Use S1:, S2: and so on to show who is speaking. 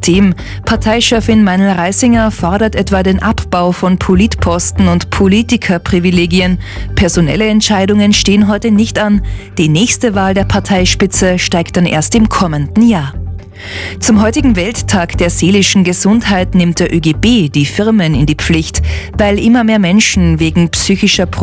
S1: System. Parteichefin Meinl Reisinger fordert etwa den Abbau von Politposten und Politikerprivilegien. Personelle Entscheidungen stehen heute nicht an. Die nächste Wahl der Parteispitze steigt dann erst im kommenden Jahr. Zum heutigen Welttag der seelischen Gesundheit nimmt der ÖGB die Firmen in die Pflicht, weil immer mehr Menschen wegen psychischer